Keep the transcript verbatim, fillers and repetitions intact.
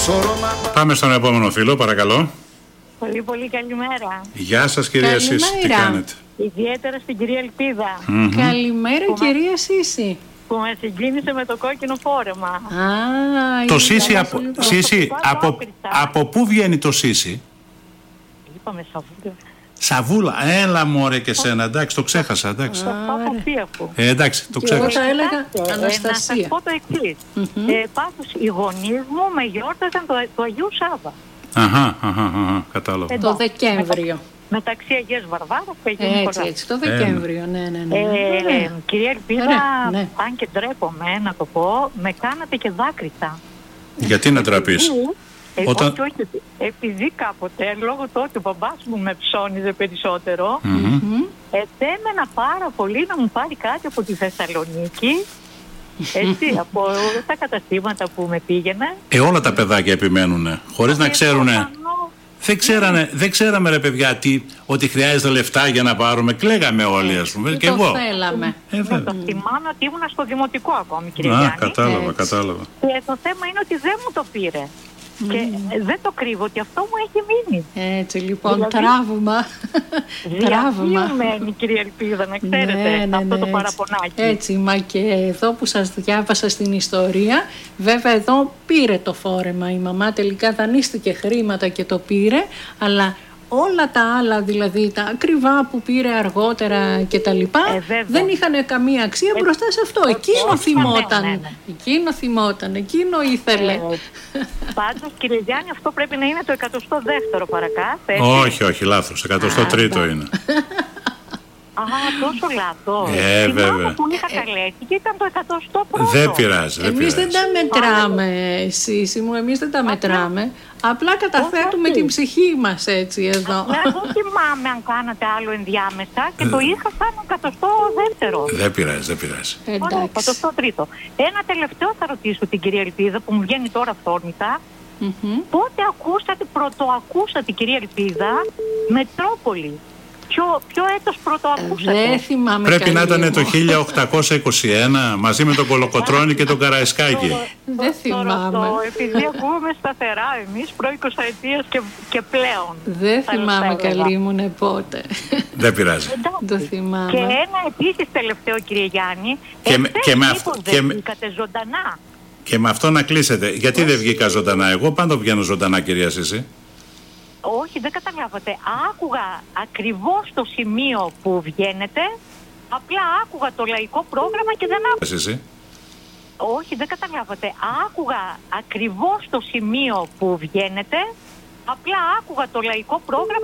Πάμε στον επόμενο φίλο, παρακαλώ. Πολύ πολύ καλημέρα. Γεια σας κυρία Σύση, τι κάνετε? Ιδιαίτερα στην κυρία Ελπίδα. Mm-hmm. Καλημέρα που κυρία με... Σύση. Που με συγκίνησε με το κόκκινο φόρεμα. Α, το Σύση, από, Σύση από, από πού βγαίνει το Σύση? Είπαμε Σαβούλα. Σαβούλα, έλα μωρέ και σένα, εντάξει, το ξέχασα, εντάξει. Ε, εντάξει, το ξέχασα. Εγώ θα έλεγα Αναστασία. Να σας πω το εξής. Mm-hmm. Ε, πάντως οι γονείς μου με γιόρταζαν το, το Αγίου Σάββα. Αχα, αχα, αχα, κατάλαβα. Ε, το Δεκέμβριο. Μεταξύ Αγίας Βαρβάρας και Αγίου Έτσι, Νικολάου. έτσι, το Δεκέμβριο, ε, ναι, ναι, ναι. Ε, ε, κυρία Ελπίδα, ναι. αν και ντρέπομαι να το πω, με κάνατε και δάκρυσα. Γιατί να τραπείς? Ε, Όταν... όχι, όχι, επειδή κάποτε, λόγω του ότι ο μπαμπάς μου με ψώνιζε περισσότερο, Mm-hmm. επέμενα πάρα πολύ να μου πάρει κάτι από τη Θεσσαλονίκη, έτσι, από τα καταστήματα που με πήγαινε. Ε, όλα τα παιδάκια επιμένουνε, χωρίς να ξέρουνε. Δεν, ξέρανε, δεν ξέραμε ρε παιδιά τι, ότι χρειάζεται λεφτά για να πάρουμε. Κλαίγαμε όλοι, ας πούμε. Και το εγώ. θέλαμε. Ε, το θυμάμαι ότι ήμουν στο δημοτικό ακόμη, κύριε Γιάννη. Α, κατάλαβα, Έτσι. κατάλαβα. Και το θέμα είναι ότι δεν μου το πήρε. Mm. Και δεν το κρύβω ότι αυτό μου έχει μείνει. Έτσι λοιπόν, δηλαδή, τραύμα. Τραύμα. Μένει, κυρία Ελπίδα, να ξέρετε, ναι, ναι, αυτό ναι, το παραπονάκι. Έτσι, έτσι, μα και εδώ που σας διάβασα στην ιστορία, βέβαια εδώ πήρε το φόρεμα. Η μαμά τελικά δανείστηκε χρήματα και το πήρε, αλλά όλα τα άλλα, δηλαδή τα ακριβά που πήρε αργότερα και τα λοιπά, ε, δεν είχαν καμία αξία ε, μπροστά σε αυτό. Ε, εκείνο ε, θυμόταν, ναι, ναι, ναι. εκείνο θυμόταν, εκείνο ήθελε. Ε, πάντως, κύριε Γιάννη, αυτό πρέπει να είναι το εκατοστό δεύτερο παρακάτω. Όχι, όχι, λάθος, εκατοστό τρίτο είναι. Α, τόσο λάθος. Ε, βέβαια. Που είχα καλέσει και ήταν το εκατοστό πρώτο. Δεν πειράζει, δεν εμείς πειράζει. δεν τα μετράμε, Σύση μου, εμείς δεν τα μετράμε. Απλά καταθέτουμε την ψυχή μας έτσι εδώ. Ναι, δεν θυμάμαι αν κάνατε άλλο ενδιάμεσα και το είχα σαν εκατοστό δεύτερο. Δεν πειράζει, δεν πειράζει. Ωραία, εκατοστό τρίτο. Ένα τελευταίο θα ρωτήσω την κυρία Ελπίδα που μου βγαίνει τώρα αυθόρμητα. Mm-hmm. Πότε ακούσατε, πρωτοακούσατε κυρία Ελπίδα, Μετρόπολη? Ποιο, ποιο έτος πρωτοακούσατε? Δεν θυμάμαι. Πρέπει να ήταν το χίλια οκτακόσια είκοσι ένα μαζί με τον Κολοκοτρώνη και τον Καραϊσκάκη. Δεν θυμάμαι. Επειδή ακούμε σταθερά εμείς προ εικοσαετίας και, και πλέον. Δεν θυμάμαι καλή μου ναι πότε. Δεν πειράζει. Το θυμάμαι. Και ένα επίσης τελευταίο κύριε Γιάννη. Και, με, και, με αυτό, και, με, ζωντανά. και με αυτό να κλείσετε. Γιατί δεν βγήκα ζωντανά? Εγώ πάντα βγαίνω ζωντανά κυρία Σύση. Όχι, δεν καταλάβατε. Άκουγα ακριβώς το σημείο που βγαίνετε, απλά άκουγα το λαϊκό πρόγραμμα και δεν άκουγα. Εσύ. Όχι, δεν καταλάβατε. Άκουγα ακριβώς το σημείο που βγαίνετε, απλά άκουγα το λαϊκό πρόγραμμα.